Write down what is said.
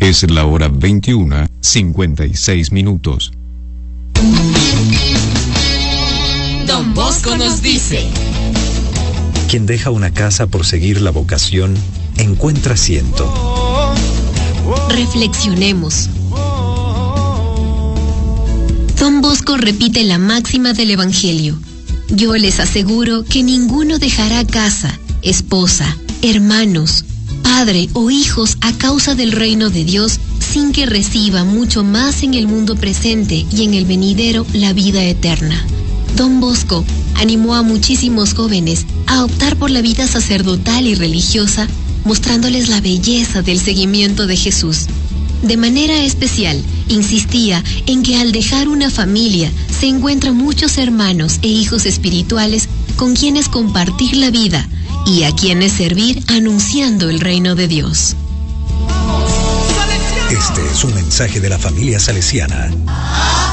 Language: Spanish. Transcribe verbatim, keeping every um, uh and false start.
Es la hora veintiuna, cincuenta y seis minutos. Don Bosco nos dice: quien deja una casa por seguir la vocación, encuentra ciento. Reflexionemos. Don Bosco repite la máxima del Evangelio: yo les aseguro que ninguno dejará casa, esposa, hermanos, padre o hijos a causa del reino de Dios sin que reciba mucho más en el mundo presente y en el venidero la vida eterna. Don Bosco animó a muchísimos jóvenes a optar por la vida sacerdotal y religiosa, mostrándoles la belleza del seguimiento de Jesús. De manera especial, insistía en que al dejar una familia se encuentran muchos hermanos e hijos espirituales con quienes compartir la vida y a quienes servir anunciando el reino de Dios. Este es un mensaje de la familia salesiana.